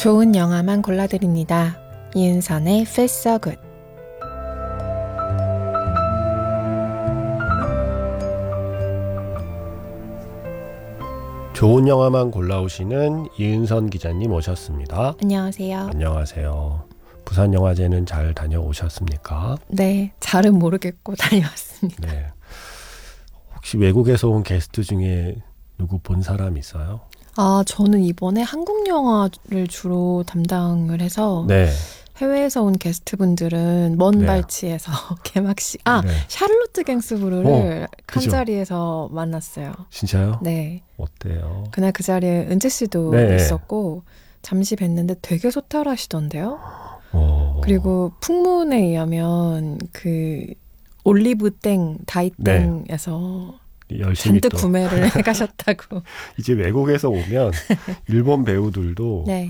좋은 영화만 골라드립니다. 이은선의 Feel So Good. 좋은 영화만 골라오시는 이은선 기자님 오셨습니다. 안녕하세요. 안녕하세요. 부산영화제는 잘 다녀오셨습니까? 네, 잘은 모르겠고 다녀왔습니다. 네. 혹시 외국에서 온 게스트 중에 누구 본 사람 있어요? 저는 이번에 한국 영화를 주로 담당을 해서 네. 해외에서 온 게스트분들은 먼 네. 발치에서 개막식 네. 샤를로트 갱스부르를 그죠. 한 자리에서 만났어요. 진짜요? 네. 어때요? 그날 그 자리에 은재 씨도 네. 있었고 잠시 뵀는데 되게 소탈하시던데요. 오. 그리고 풍문에 의하면 그 올리브땡 다이땡에서 열심히 잔뜩 또 구매를 해가셨다고. 이제 외국에서 오면 일본 배우들도 네.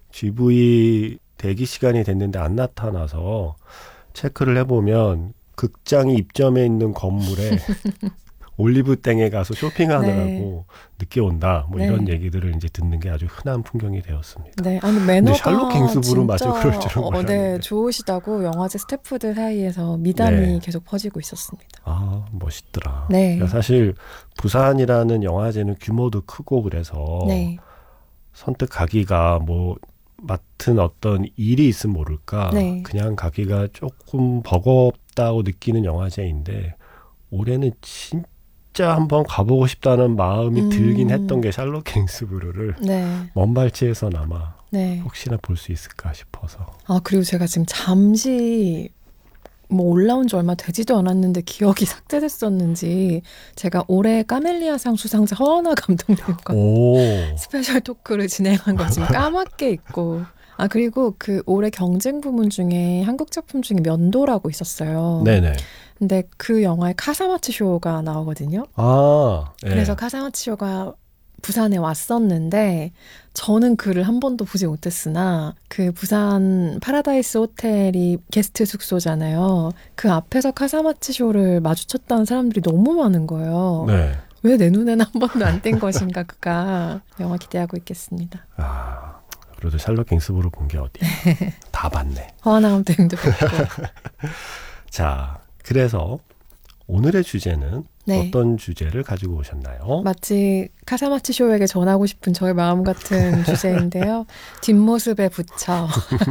GV 대기 시간이 됐는데 안 나타나서 체크를 해보면 극장이 입점해 있는 건물에 올리브땡에 가서 쇼핑하느라고 늦게 온다. 뭐 네. 이런 얘기들을 이제 듣는 게 아주 흔한 풍경이 되었습니다. 네, 아니 매너가 샬롯 갱스부르 마저 진짜 그럴 줄은 몰랐는데. 네, 좋으시다고 영화제 스태프들 사이에서 미담이 네. 계속 퍼지고 있었습니다. 아, 멋있더라. 네. 그러니까 사실 부산이라는 영화제는 규모도 크고 그래서 네, 선뜻 가기가 뭐 맡은 어떤 일이 있으면 모를까 네. 그냥 가기가 조금 버겁다고 느끼는 영화제인데 올해는 진짜 한번 가보고 싶다는 마음이 들긴 했던 게 샬롯 갱스부르를 네, 먼 발치에서나마 네. 혹시나 볼 수 있을까 싶어서. 그리고 제가 지금 잠시 뭐 올라온 지 얼마 되지도 않았는데 기억이 삭제됐었는지 제가 올해 카멜리아상 수상자 허하나 감독님과 오. 스페셜 토크를 진행한 거 지금 까맣게 있고. 그리고 그 올해 경쟁 부문 중에 한국 작품 중에 면도라고 있었어요. 네네. 근데 그 영화에 카사마츠 쇼가 나오거든요. 아. 네. 그래서 카사마츠 쇼가 부산에 왔었는데 저는 그를 한 번도 보지 못했으나 그 부산 파라다이스 호텔이 게스트 숙소잖아요. 그 앞에서 카사마츠 쇼를 마주쳤다는 사람들이 너무 많은 거예요. 네. 왜 내 눈에는 한 번도 안 띈 것인가 그가. 영화 기대하고 있겠습니다. 그래도 샬롯 갱스부르 본 게 어디야. 다 봤네. 허하나 감독님도 뵙고. 자, 그래서 오늘의 주제는 네. 어떤 주제를 가지고 오셨나요? 마치 카사마츠 쇼에게 전하고 싶은 저의 마음 같은 주제인데요. 뒷모습에 붙여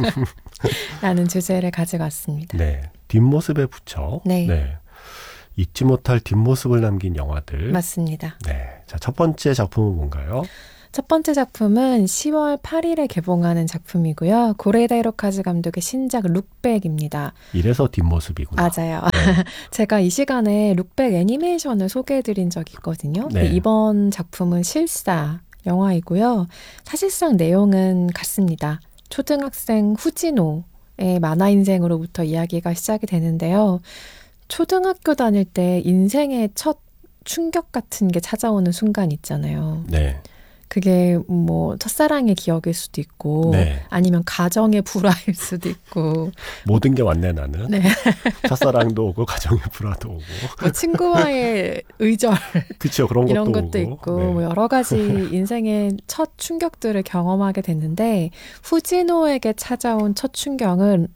라는 주제를 가져왔습니다. 네, 뒷모습에 붙여. 네. 잊지 못할 뒷모습을 남긴 영화들. 맞습니다. 네, 자, 첫 번째 작품은 뭔가요? 첫 번째 작품은 10월 8일에 개봉하는 작품이고요. 고레다 히로카즈 감독의 신작 룩백입니다. 이래서 뒷모습이구나. 맞아요. 네. 제가 이 시간에 룩백 애니메이션을 소개해드린 적이 있거든요. 네. 이번 작품은 실사 영화이고요. 사실상 내용은 같습니다. 초등학생 후지노의 만화 인생으로부터 이야기가 시작이 되는데요. 초등학교 다닐 때 인생의 첫 충격 같은 게 찾아오는 순간 있잖아요. 네. 그게 뭐 첫사랑의 기억일 수도 있고 네. 아니면 가정의 불화일 수도 있고 모든 게 왔네 나는. 네. 첫사랑도 오고 가정의 불화도 오고. 뭐 친구와의 의절 그렇죠. 그런 이런 것도 것도 오고. 있고 네. 뭐 여러 가지 인생의 첫 충격들을 경험하게 되는데 후지노에게 찾아온 첫 충격은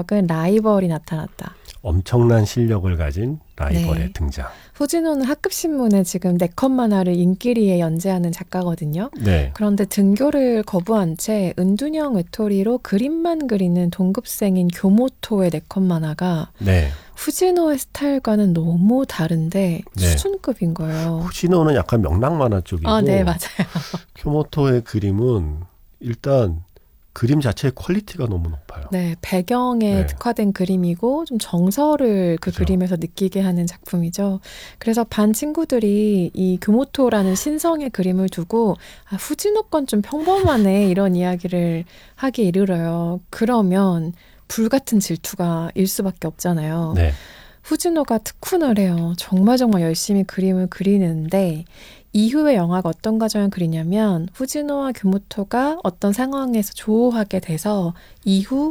라이벌이 나타났다. 엄청난 실력을 가진 라이벌의 네. 등장. 후지노는 학급신문에 지금 4컷 만화를 인기리에 연재하는 작가거든요. 네. 그런데 등교를 거부한 채 은둔형 외톨이로 그림만 그리는 동급생인 교모토의 4컷 만화가 네. 후지노의 스타일과는 너무 다른데 네. 수준급인 거예요. 후지노는 약간 명랑 만화 쪽이고. 네, 맞아요. 교모토의 그림은 일단 그림 자체의 퀄리티가 너무 높아요. 네, 배경에 네. 특화된 그림이고 좀 정서를 그 그죠. 그림에서 느끼게 하는 작품이죠. 그래서 반 친구들이 이 교모토라는 신성의 그림을 두고 후지노 건 좀 평범하네 이런 이야기를 하기에 이르러요. 그러면 불같은 질투가 일 수밖에 없잖아요. 네. 후지노가 특훈을 해요. 정말 열심히 그림을 그리는데 이후의 영화가 어떤 과정을 그리냐면 후지노와 교모토가 어떤 상황에서 조우하게 돼서 이후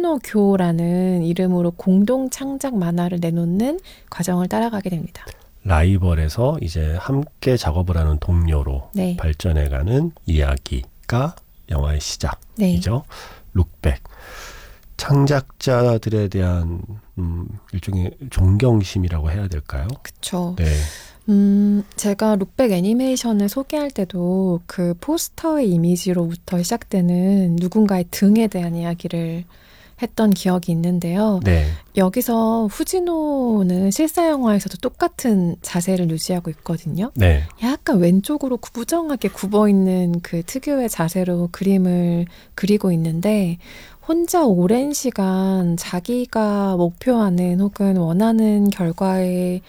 후지노교라는 이름으로 공동 창작 만화를 내놓는 과정을 따라가게 됩니다. 라이벌에서 이제 함께 작업을 하는 동료로 네. 발전해가는 이야기가 영화의 시작이죠. 룩백. 창작자들에 대한 일종의 존경심이라고 해야 될까요? 그쵸. 네. 제가 룩백 애니메이션을 소개할 때도 그 포스터의 이미지로부터 시작되는 누군가의 등에 대한 이야기를 했던 기억이 있는데요. 네. 여기서 후지노는 실사 영화에서도 똑같은 자세를 유지하고 있거든요. 네. 약간 왼쪽으로 구부정하게 굽어있는 그 특유의 자세로 그림을 그리고 있는데 혼자 오랜 시간 자기가 목표하는 혹은 원하는 결과에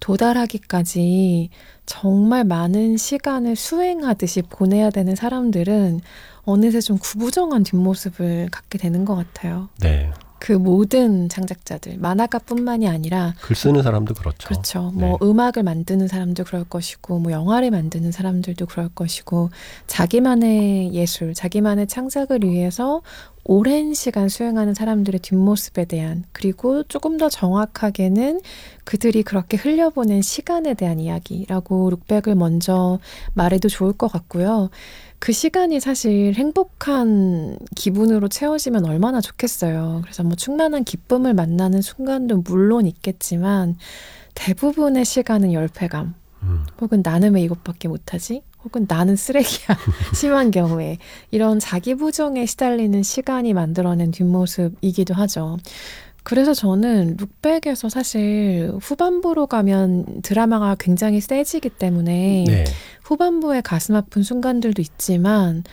도달하기까지 정말 많은 시간을 수행하듯이 보내야 되는 사람들은 어느새 좀 구부정한 뒷모습을 갖게 되는 것 같아요. 네. 그 모든 창작자들, 만화가뿐만이 아니라 글 쓰는 사람도 그렇죠. 그렇죠. 네. 뭐 음악을 만드는 사람도 그럴 것이고, 뭐 영화를 만드는 사람들도 그럴 것이고, 자기만의 예술, 자기만의 창작을 위해서 오랜 시간 수행하는 사람들의 뒷모습에 대한, 그리고 조금 더 정확하게는 그들이 그렇게 흘려보낸 시간에 대한 이야기라고 룩백을 먼저 말해도 좋을 것 같고요. 그 시간이 사실 행복한 기분으로 채워지면 얼마나 좋겠어요. 그래서 뭐 충만한 기쁨을 만나는 순간도 물론 있겠지만 대부분의 시간은 열패감, 혹은 나는 왜 이것밖에 못하지? 혹은 나는 쓰레기야. 심한 경우에 이런 자기 부정에 시달리는 시간이 만들어낸 뒷모습이기도 하죠. 그래서 저는 룩백에서 사실 후반부로 가면 드라마가 굉장히 세지기 때문에 네. 후반부에 가슴 아픈 순간들도 있지만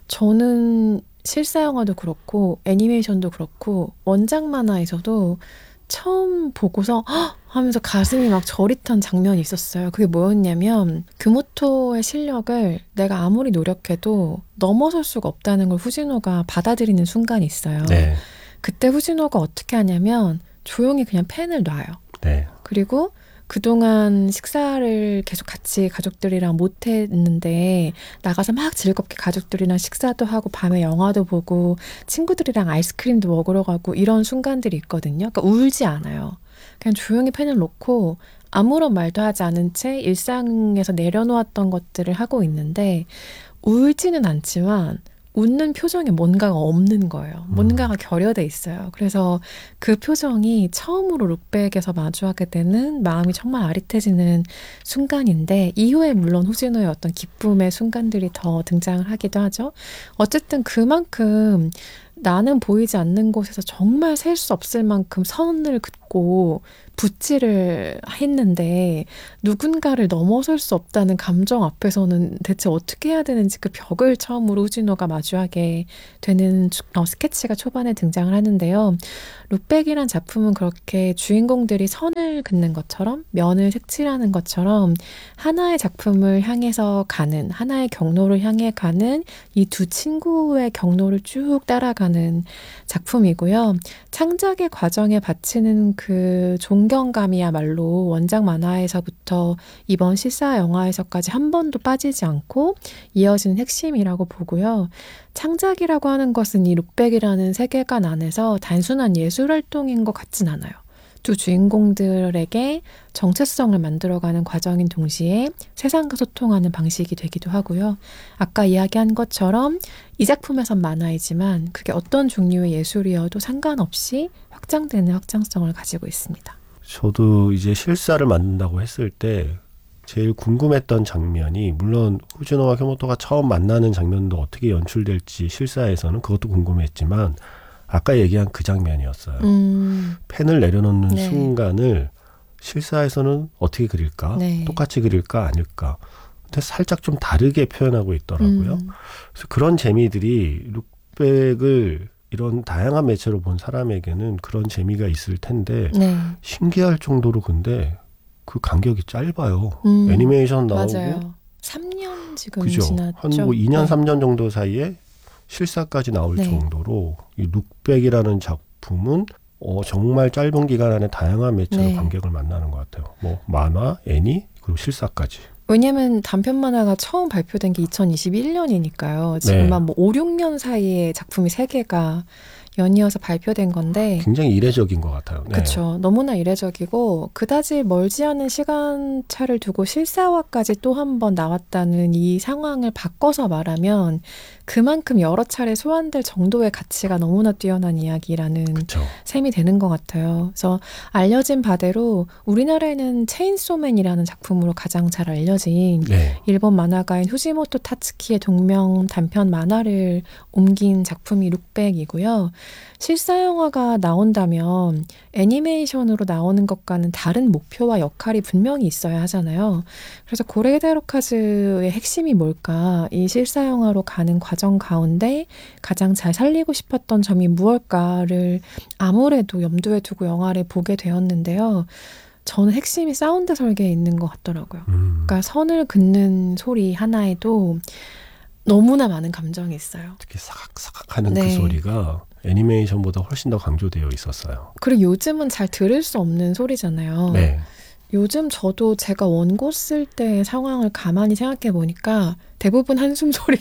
저는 실사 영화도 그렇고 애니메이션도 그렇고 원작 만화에서도 처음 보고서 헉! 하면서 가슴이 막 저릿한 장면이 있었어요. 그게 뭐였냐면 규모토의 실력을 내가 아무리 노력해도 넘어설 수가 없다는 걸 후지노가 받아들이는 순간이 있어요. 네. 그때 후지노가 어떻게 하냐면 조용히 그냥 펜을 놔요. 네. 그리고 그동안 식사를 계속 같이 가족들이랑 못 했는데 나가서 막 즐겁게 가족들이랑 식사도 하고 밤에 영화도 보고 친구들이랑 아이스크림도 먹으러 가고 이런 순간들이 있거든요. 그러니까 울지 않아요. 그냥 조용히 펜을 놓고 아무런 말도 하지 않은 채 일상에서 내려놓았던 것들을 하고 있는데 울지는 않지만 웃는 표정에 뭔가가 없는 거예요. 뭔가가 결여돼 있어요. 그래서 그 표정이 처음으로 룩백에서 마주하게 되는 마음이 정말 아릿해지는 순간인데 이후에 물론 후지노의 어떤 기쁨의 순간들이 더 등장을 하기도 하죠. 어쨌든 그만큼 나는 보이지 않는 곳에서 정말 셀 수 없을 만큼 선을 긋고 붓질을 했는데 누군가를 넘어설 수 없다는 감정 앞에서는 대체 어떻게 해야 되는지 그 벽을 처음으로 후지노가 마주하게 되는 스케치가 초반에 등장을 하는데요. 룩백이란 작품은 그렇게 주인공들이 선을 긋는 것처럼 면을 색칠하는 것처럼 하나의 작품을 향해서 가는 하나의 경로를 향해 가는 이 두 친구의 경로를 쭉 따라가는 작품이고요. 창작의 과정에 바치는 그 존경감이야말로 원작 만화에서부터 이번 실사 영화에서까지 한 번도 빠지지 않고 이어지는 핵심이라고 보고요. 창작이라고 하는 것은 이 룩백이라는 세계관 안에서 단순한 예술 활동인 것 같진 않아요. 두 주인공들에게 정체성을 만들어가는 과정인 동시에 세상과 소통하는 방식이 되기도 하고요. 아까 이야기한 것처럼 이 작품에선 만화이지만 그게 어떤 종류의 예술이어도 상관없이 확장되는 확장성을 가지고 있습니다. 저도 이제 실사를 만든다고 했을 때 제일 궁금했던 장면이 물론 후지노와 교모토가 처음 만나는 장면도 어떻게 연출될지 실사에서는 그것도 궁금했지만 아까 얘기한 그 장면이었어요. 펜을 내려놓는 네. 순간을 실사에서는 어떻게 그릴까? 네. 똑같이 그릴까? 아닐까? 근데 살짝 좀 다르게 표현하고 있더라고요. 그래서 그런 재미들이 룩백을 이런 다양한 매체로 본 사람에게는 그런 재미가 있을 텐데 네. 신기할 정도로 근데 그 간격이 짧아요. 애니메이션 나오고 맞아요. 3년 지금 그죠? 지났죠. 한 뭐 2년, 네. 3년 정도 사이에 실사까지 나올 네. 정도로 이 룩백이라는 작품은 정말 짧은 기간 안에 다양한 매체로 네. 관객을 만나는 것 같아요. 뭐 만화, 애니, 그리고 실사까지. 왜냐면 단편 만화가 처음 발표된 게 2021년이니까요. 지금 네. 한 뭐 5, 6년 사이에 작품이 3개가 연이어서 발표된 건데 굉장히 이례적인 것 같아요. 네. 그렇죠. 너무나 이례적이고 그다지 멀지 않은 시간차를 두고 실사화까지 또 한 번 나왔다는 이 상황을 바꿔서 말하면 그만큼 여러 차례 소환될 정도의 가치가 너무나 뛰어난 이야기라는 그렇죠. 셈이 되는 것 같아요. 그래서 알려진 바대로 우리나라에는 체인소맨이라는 작품으로 가장 잘 알려진 네. 일본 만화가인 후지모토 타츠키의 동명 단편 만화를 옮긴 작품이 룩백이고요. 실사 영화가 나온다면 애니메이션으로 나오는 것과는 다른 목표와 역할이 분명히 있어야 하잖아요. 그래서 고레데로카즈의 핵심이 뭘까? 이 실사 영화로 가는 과정 가운데 가장 잘 살리고 싶었던 점이 무엇일까를 아무래도 염두에 두고 영화를 보게 되었는데요. 저는 핵심이 사운드 설계에 있는 것 같더라고요. 그러니까 선을 긋는 소리 하나에도 너무나 많은 감정이 있어요. 특히 사각사각 하는 네. 그 소리가 애니메이션보다 훨씬 더 강조되어 있었어요. 그리고 요즘은 잘 들을 수 없는 소리잖아요. 네. 요즘 저도 제가 원고 쓸 때 상황을 가만히 생각해 보니까 대부분 한숨 소리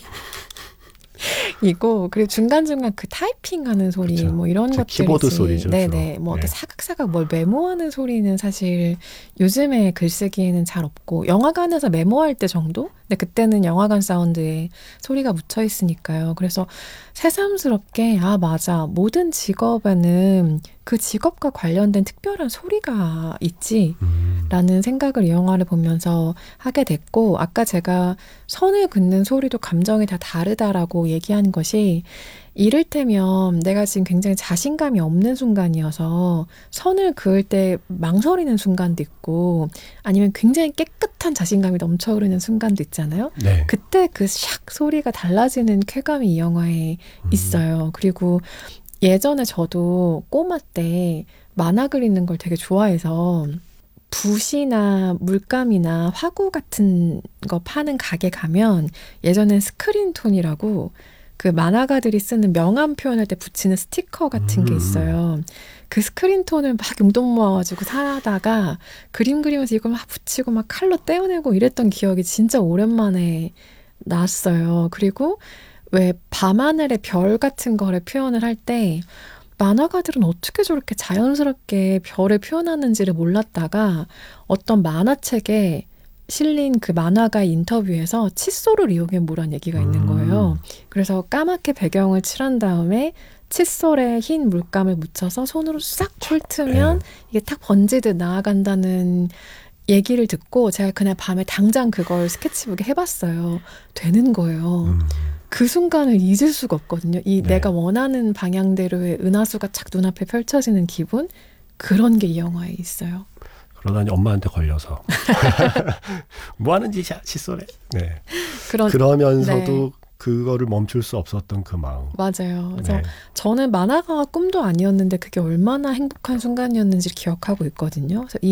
이고 그리고 중간중간 그 타이핑하는 소리 그쵸. 뭐 이런 것들이지. 키보드 소리죠, 네네. 주로. 뭐 이렇게 네. 사각사각 뭘 메모하는 소리는 사실 요즘에 글쓰기에는 잘 없고 영화관에서 메모할 때 정도? 근데 그때는 영화관 사운드에 소리가 묻혀 있으니까요. 그래서 새삼스럽게 아 맞아. 모든 직업에는 그 직업과 관련된 특별한 소리가 있지. 라는 생각을 이 영화를 보면서 하게 됐고 아까 제가 선을 긋는 소리도 감정이 다 다르다라고 얘기한 것이 이를테면 내가 지금 굉장히 자신감이 없는 순간이어서 선을 그을 때 망설이는 순간도 있고 아니면 굉장히 깨끗한 자신감이 넘쳐 흐르는 순간도 있잖아요. 네. 그때 그 샥 소리가 달라지는 쾌감이 이 영화에 있어요. 그리고 예전에 저도 꼬마 때 만화 그리는 걸 되게 좋아해서 붓이나 물감이나 화구 같은 거 파는 가게 가면 예전엔 스크린톤이라고 그 만화가들이 쓰는 명암 표현할 때 붙이는 스티커 같은 게 있어요. 그 스크린톤을 막 용돈 모아가지고 사다가 그림 그리면서 이걸 막 붙이고 막 칼로 떼어내고 이랬던 기억이 진짜 오랜만에 났어요. 그리고 왜 밤하늘의 별 같은 거를 표현을 할 때 만화가들은 어떻게 저렇게 자연스럽게 별을 표현하는지를 몰랐다가 어떤 만화책에 실린 그 만화가의 인터뷰에서 칫솔을 이용해 보란 얘기가 있는 거예요. 그래서 까맣게 배경을 칠한 다음에 칫솔에 흰 물감을 묻혀서 손으로 싹 훑으면 이게 탁 번지듯 나아간다는 얘기를 듣고 제가 그날 밤에 당장 그걸 스케치북에 해봤어요. 되는 거예요. 그 순간을 잊을 수가 없거든요. 이 네. 내가 원하는 방향대로의 은하수가 착 눈앞에 펼쳐지는 기분? 그런 게 이 영화에 있어요. 그러다니 엄마한테 걸려서 뭐 하는 짓이야 칫솔에. 네. 그러면서도 네. 그거를 멈출 수 없었던 그 마음. 맞아요. 그래서 네. 저는 만화가가 꿈도 아니었는데 그게 얼마나 행복한 순간이었는지 기억하고 있거든요. 그래서 이